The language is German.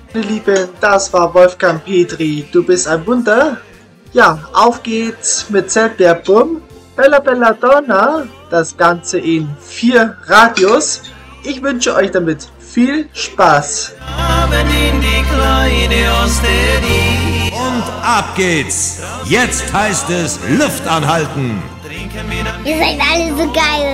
Meine Lieben, das war Wolfgang Petri. Du bist ein Wunder. Ja, auf geht's mit Zeltbär Bum. Bella Bella Donna. Das Ganze in 4 Radios. Ich wünsche euch damit viel Spaß. Und ab geht's. Jetzt heißt es Luft anhalten. Ihr seid alle so geil.